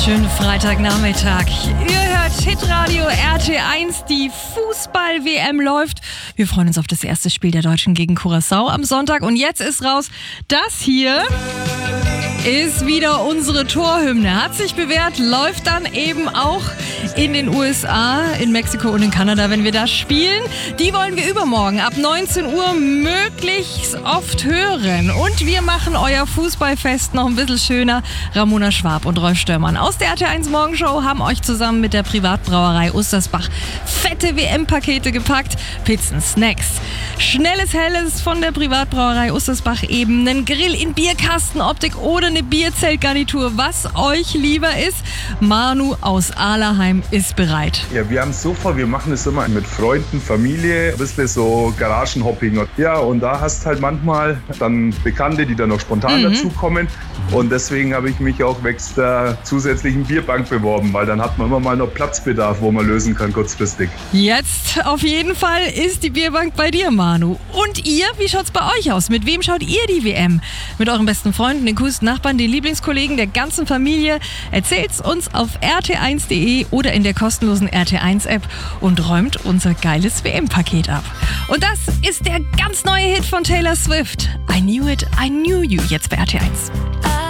wunderschönen Freitagnachmittag. Ihr hört Hitradio RT1, die Fußball-WM läuft. Wir freuen uns auf das erste Spiel der Deutschen gegen Curaçao am Sonntag. Und jetzt ist raus, das hier ist wieder unsere Torhymne. Hat sich bewährt, läuft dann eben auch in den USA, in Mexiko und in Kanada, wenn wir da spielen. Die wollen wir übermorgen ab 19 Uhr möglichst oft hören. Und wir machen euer Fußballfest noch ein bisschen schöner. Ramona Schwab und Rolf Störmann aus der RT1 Morgenshow haben euch zusammen mit der Privatbrauerei Ustersbach fette WM-Pakete gepackt. Pizzen, Snacks, schnelles Helles von der Privatbrauerei Ustersbach, eben einen Grill in Bierkastenoptik oder eine Bierzeltgarnitur, was euch lieber ist. Manu aus Ahlerheim ist bereit. Ja, wir haben es so vor, wir machen es immer mit Freunden, Familie, ein bisschen so Garagenhopping. Ja, und da hast halt manchmal dann Bekannte, die dann noch spontan dazukommen. Und deswegen habe ich mich auch wächst der zusätzlichen Bierbank beworben, weil dann hat man immer mal noch Platzbedarf, wo man lösen kann kurzfristig. Jetzt auf jeden Fall ist die Bierbank bei dir, Manu. Und ihr, wie schaut's bei euch aus? Mit wem schaut ihr die WM? Mit euren besten Freunden, den coolsten Nachbarn, den Lieblingskollegen der ganzen Familie? Erzählt's uns auf rt1.de oder in der kostenlosen RT1-App und räumt unser geiles WM-Paket ab. Und das ist der ganz neue Hit von Taylor Swift. I Knew It, I Knew You, jetzt bei RT1.